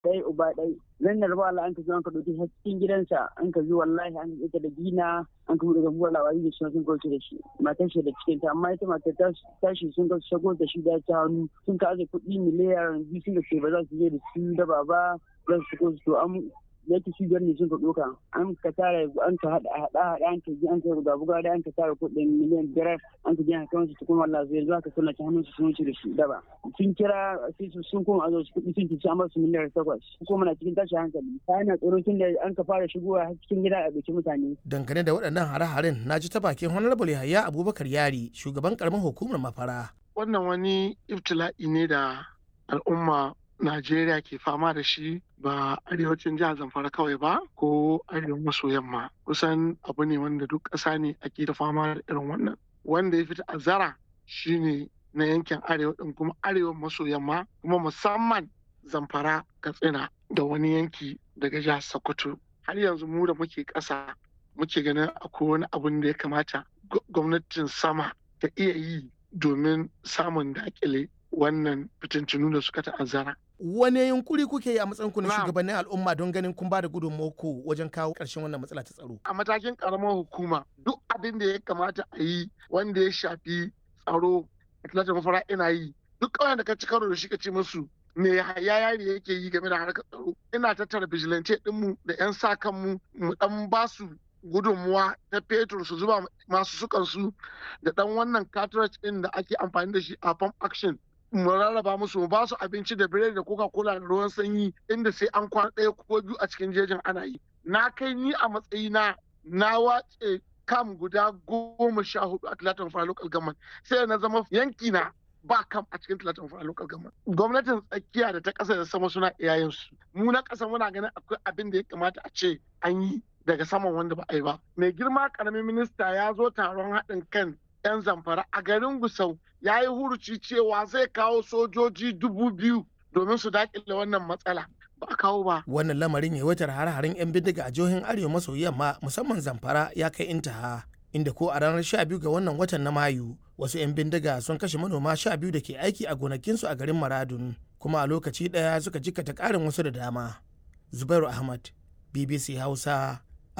ɗaya uba ɗaya. Zan da rabu Allah an ka zo an ka ɗauki cikin gidansa an ka zo wallahi an ka da gina an ka daga buwar labari da sun kauce da shi matar shi da cikin ta amma ita matar tashi sun ka shago da shi da ta hannu sun ka aje kuɗi miliyan 2 sun ka ba za su je da su daba ba za su ko su an yake shi ne sun ka ɗauka an ka tara an ka haɗa an ka ji an ka buga da an ka tara kuɗin miliyan 5 an ka ji an kawo su kuma Allah zai zo aka suna ta hannun su sun wuce da shi daba sun kira sai sun kuma azo su kuɗi sun ci amma su miliyan 8 kuma na cikin tashin hankali kayan tsaro tun da an ka fara shigowa cikin gida a bikin mutane. Dangane da waɗannan hare-haren na ji ta bakin Honorable Yahaya Abubakar Yari shugaban karamar hukumar Mafara. Wannan wani ibtila'i ne da al'umma Najeriya ke fama da shi ba arewacin jihar Zamfara kawai ba ko arewa maso yamma kusan abu ne wanda duk ƙasa ne ake da fama da irin wannan wanda ya fita azara shine na yankin arewa din kuma arewa maso yamma kuma musamman Zamfara Katsina da wani yanki daga jihar Sokoto har yanzu mu da muke ƙasa muke ganin akwai wani abun da ya kamata gwamnatin sama ta iya yi domin samun dakile wannan fitintunu da suka ta'azzara. Wane yunkuri kuke yi a matsayinku na shugabannin al'umma don ganin kun ba da gudunmawarku wajen kawo ƙarshen wannan matsala ta tsaro? A matakin ƙaramar hukuma duk abin da ya kamata a yi wanda ya shafi tsaro a talatin Mafara ina yi duk ƙauyen da ka ci karo da shi ka ce musu me yari yake yi game da harkar tsaro ina tattara vigilante ɗinmu da 'yan sa kanmu mu ɗan ba su gudunmuwa ta fetur su zuba masu sukansu da ɗan wannan cartridge ɗin da ake amfani da shi a pump action mu rarraba musu mu ba su abinci da biredi da coca-cola da ruwan sanyi inda sai an kwana ɗaya ko biyu a cikin jejin ana yi na kai ni a matsayina na wace kam guda 14 a talatin Mafara local government sai na zama yanki na ba kam a cikin talatin Mafara local government gwamnatin tsakiya da ta ƙasa da sama suna iyayensu mu na ƙasa muna ganin akwai abin da ya kamata a ce an yi daga saman wanda ba a yi ba mai girma ƙaramin minista ya zo taron haɗin kan 'yan Zamfara a garin Gusau ya yi huruci cewa zai kawo sojoji 2,000 domin su daƙile wannan matsala ba a kawo ba. Wannan lamarin yawaitar hare-haren 'yan bindiga a jihohin arewa maso yamma musamman Zamfara ya kai intaha inda ko a ranar 12 ga wannan watan na Mayu wasu 'yan bindiga sun kashe manoma 12 da ke aiki a gonakinsu a garin Maradun kuma a lokaci ɗaya suka jikkata ƙarin wasu da dama. Zubairu Ahmad, BBC Hausa